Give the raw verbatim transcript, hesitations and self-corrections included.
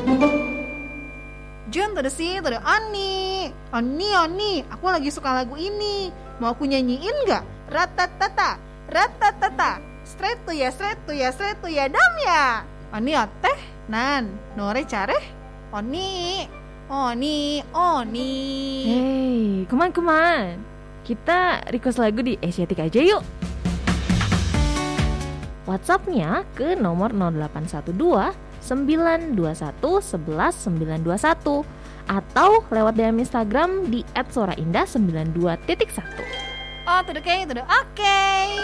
Jun, tuh si, tuh Ani. Ani, Ani, aku lagi suka lagu ini. Mau aku nyanyiin nggak? Ratatata, ratatata. Straight tuh ya, straight tuh ya, straight tuh ya, dam ya. Ani teh, nan, nore careh. Oni, Oni, Oni. Hey, kuman kuman. Kita request lagu di Asiatic aja yuk. WhatsApp-nya ke nomor nol delapan satu dua sembilan dua satu satu satu sembilan dua satu atau lewat D M Instagram di et soraindah sembilan dua titik satu. Oh, tuh oke, tuh oke.